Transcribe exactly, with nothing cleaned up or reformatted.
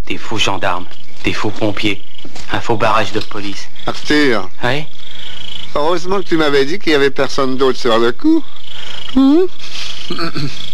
Des faux gendarmes, des faux pompiers, un faux barrage de police. Arthur. Oui? Heureusement que tu m'avais dit qu'il y avait personne d'autre sur le coup. Hum?